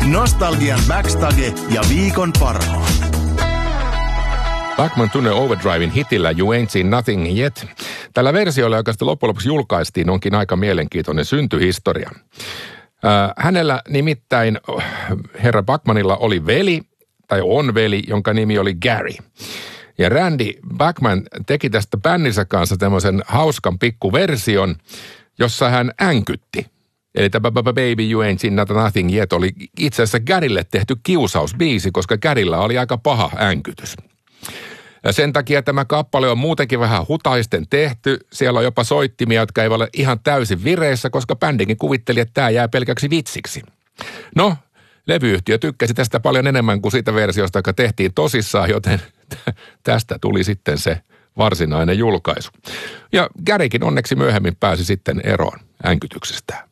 Nostalgian backstage ja viikon parhaat. Bachman Tunnel Overdriven hitillä You Ain't Seen Nothing Yet. Tällä versiolla, joka sitten loppujen lopuksi julkaistiin, onkin aika mielenkiintoinen syntyhistoria. Hänellä nimittäin, herra Bachmanilla oli veli, tai on veli, jonka nimi oli Gary. Ja Randy Bachman teki tästä bändinsä kanssa tämmöisen hauskan pikkuversion, jossa hän änkytti. Eli tämä Baby You Ain't Seen Nothing Yet oli itse asiassa Garylle tehty kiusausbiisi, koska Garylla oli aika paha änkytys. Ja sen takia tämä kappale on muutenkin vähän hutaisten tehty. Siellä on jopa soittimia, jotka eivät ole ihan täysin vireissä, koska bändikin kuvitteli, että tämä jää pelkäksi vitsiksi. No, levyyhtiö tykkäsi tästä paljon enemmän kuin siitä versiosta, joka tehtiin tosissaan, joten tästä tuli sitten se varsinainen julkaisu. Ja Garykin onneksi myöhemmin pääsi sitten eroon änkytyksestään.